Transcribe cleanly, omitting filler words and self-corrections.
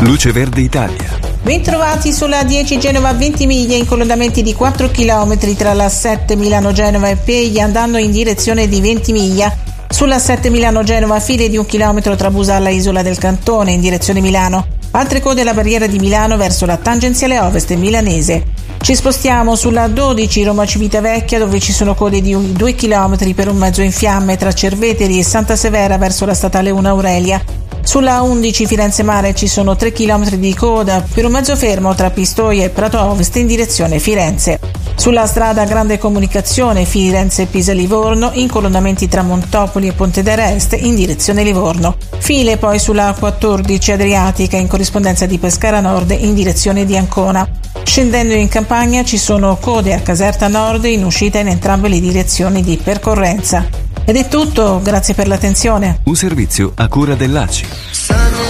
Luce Verde Italia. Bentrovati sulla 10 Genova Ventimiglia in collocamenti di 4 km tra la 7 Milano Genova e Peglia andando in direzione di Ventimiglia. Sulla 7 Milano Genova file di 1 chilometro tra Busalla e Isola del Cantone in direzione Milano. Altre code alla barriera di Milano verso la tangenziale ovest milanese. Ci spostiamo sulla 12 Roma Civitavecchia dove ci sono code di 2 km per un mezzo in fiamme tra Cerveteri e Santa Severa verso la statale 1 Aurelia. Sulla 11 Firenze Mare ci sono 3 km di coda per un mezzo fermo tra Pistoia e Prato Ovest in direzione Firenze. Sulla strada Grande Comunicazione Firenze-Pisa-Livorno in colonnamenti tra Montopoli e Ponte d'Era Est in direzione Livorno. File poi sulla 14 Adriatica in corrispondenza di Pescara Nord in direzione di Ancona. Scendendo in Campania ci sono code a Caserta Nord in uscita in entrambe le direzioni di percorrenza. Ed è tutto, grazie per l'attenzione. Un servizio a cura dell'ACI.